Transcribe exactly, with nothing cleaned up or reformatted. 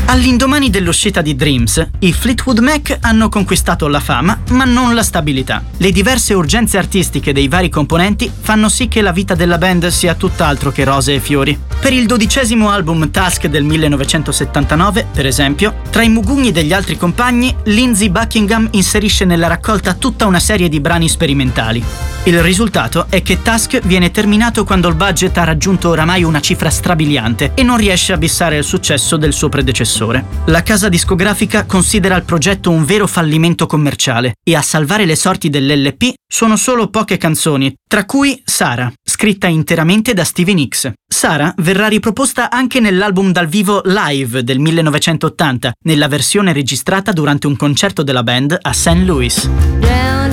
All'indomani dell'uscita di Dreams, i Fleetwood Mac hanno conquistato la fama, ma non la stabilità. Le diverse urgenze artistiche dei vari componenti fanno sì che la vita della band sia tutt'altro che rose e fiori. Per il dodicesimo album Tusk del millenovecentosettantanove, per esempio, tra i mugugni degli altri compagni, Lindsey Buckingham inserisce nella raccolta tutta una serie di brani sperimentali. Il risultato è che Tusk viene terminato quando il budget ha raggiunto oramai una cifra strabiliante e non riesce a bissare il successo del suo predecessore. La casa discografica considera il progetto un vero fallimento commerciale e a salvare le sorti dell'L P sono solo poche canzoni, tra cui Sarah, scritta interamente da Stevie Nicks. Sarah verrà riproposta anche nell'album dal vivo Live del millenovecentottanta, nella versione registrata durante un concerto della band a Saint Louis.